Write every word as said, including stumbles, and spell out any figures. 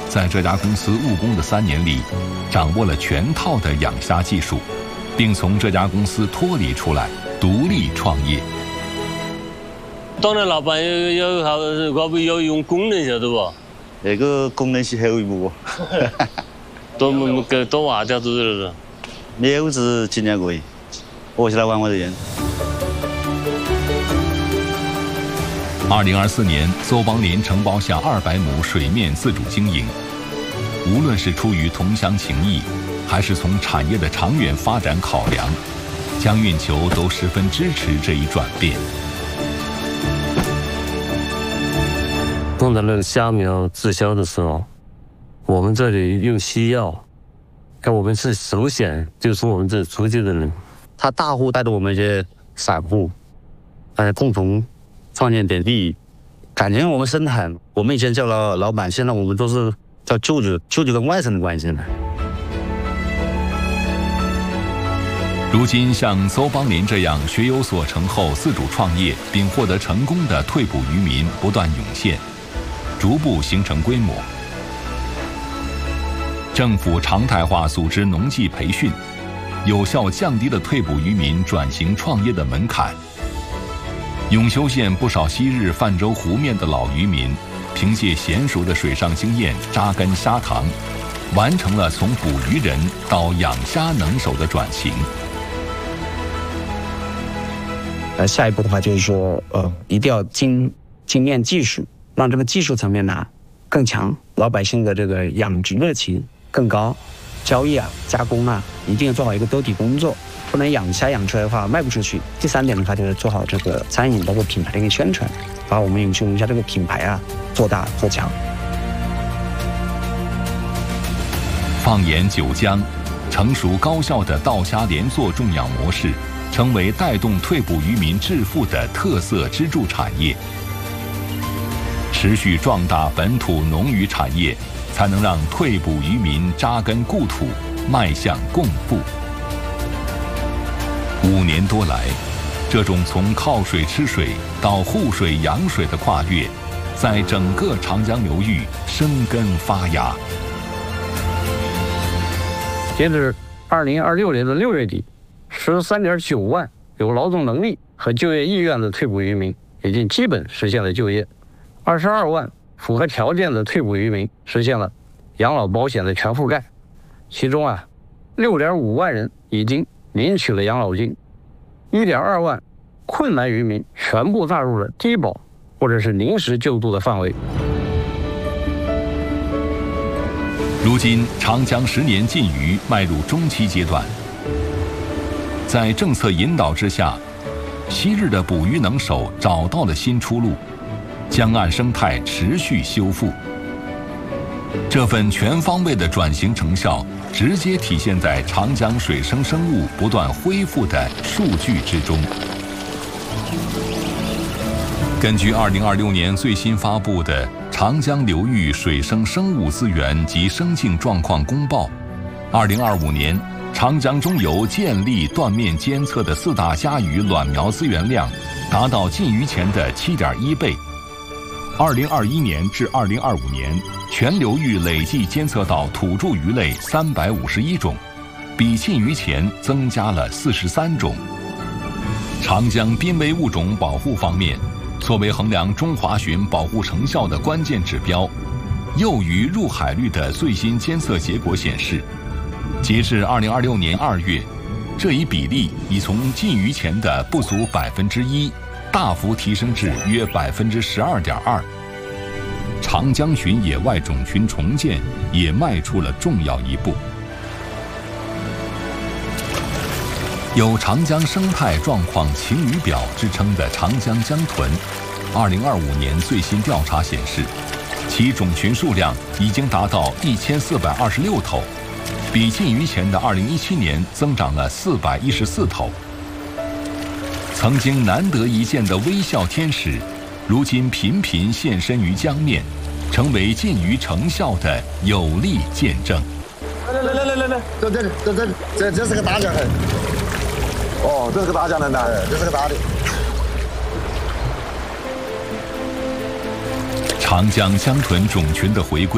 在这家公司务工的三年里，掌握了全套的养虾技术，并从这家公司脱离出来，独立创业。 当然，老板要要好，我们要用功能，晓得不？ 那个功能是好一步。 多个多娃家都是。 苗子今年过，我起来玩我的人。 二零二四年，邹邦连承包下二百亩水面自主经营。无论是出于同乡情谊，还是从产业的长远发展考量，江运球都十分支持这一转变。 碰到那个虾苗滞销的时候，我们这里用西药，看我们是首选，就是我们这出去的人， 他大户带着我们一些散户，呃，共同创建点利益，感情我们深很。我们以前叫老老板，现在我们都是叫舅舅，舅舅跟外甥的关系了。 如今，像邹邦连这样学有所成后自主创业并获得成功的退捕渔民不断涌现，逐步形成规模。政府常态化组织农技培训，有效降低了退捕渔民转型创业的门槛。永修县不少昔日泛舟湖面的老渔民，凭借娴熟的水上经验扎根虾塘，完成了从捕鱼人到养虾能手的转型。 呃，下一步的话就是说，呃，一定要精精炼技术，让这个技术层面呢更强，老百姓的这个养殖热情更高，交易啊、加工啊，一定要做好一个兜底工作，不能养虾养出来的话卖不出去。第三点的话就是做好这个餐饮包括品牌的一个宣传，把我们永修龙虾这个品牌啊做大做强。 放眼九江，成熟高效的稻虾连作种养模式，成为带动退捕渔民致富的特色支柱产业。持续壮大本土农渔产业，才能让退捕渔民扎根故土，迈向共富。五年多来，这种从靠水吃水到护水养水的跨越，在整个长江流域生根发芽。 截至二零二六年的六月底，十三点九万有劳动能力和就业意愿的退捕渔民已经基本实现了就业，二十二万符合条件的退捕渔民实现了养老保险的全覆盖，其中啊，六点五万人已经领取了养老金，一点二万困难渔民全部纳入了低保或者是临时救助的范围。 如今，长江十年禁渔迈入中期阶段，在政策引导之下，昔日的捕鱼能手找到了新出路，江岸生态持续修复。这份全方位的转型成效，直接体现在长江水生生物不断恢复的数据之中。根据二零二六年最新发布的《长江流域水生生物资源及生境状况公报》，二零二五年长江中游建立断面监测的四大虾鱼卵苗资源量达到禁渔前的 七点一 倍。二零二一年至二零二五年，全流域累计监测到土著鱼类三百五十一种，比禁渔前增加了四十三种。长江濒危物种保护方面，作为衡量中华鲟保护成效的关键指标，幼鱼入海率的最新监测结果显示，截至二零二六年二月，这一比例已从禁渔前的不足百分之一，大幅提升至约百分之十二点二。长江鲟野外种群重建也迈出了重要一步。有长江生态状况晴雨表之称的长江江豚，二零二五年最新调查显示，其种群数量已经达到一千四百二十六头，比禁渔前的二零一七年增长了四百一十四头。曾经难得一见的微笑天使，如今频频现身于江面，成为禁渔成效的有力见证。 来来来来来来，这这这这这这是个大江豚。哦，这是个大江豚的，这是个大的。 长江江豚种群的回归。